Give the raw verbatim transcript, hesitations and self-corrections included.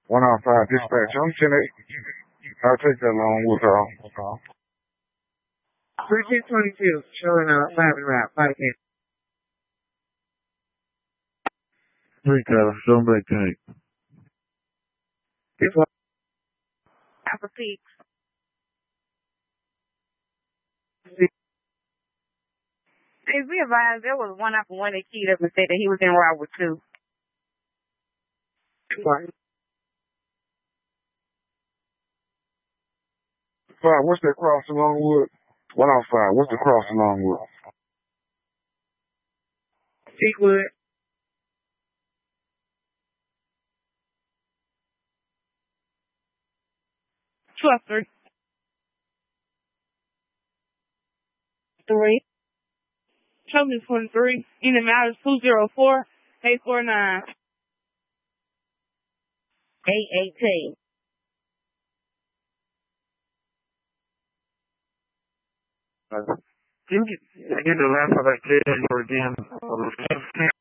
one oh five dispatch. I'm ten eight. I'll take that long withdrawal. thirteen twenty-two, showing uh, five and route, five ten. Three Tyler, show back ten eight. This one. Alpha Peaks. Please be advised, there was one Alpha one that keyed up and said that he was in route with two. One. Five, what's that cross along Wood? one oh five, what's the cross along Wood? Peakwood. Twelve three. Three. Show me twenty-three. In the matter two zero four eight four nine. Eight eighteen. You get, you get the last of that kid again.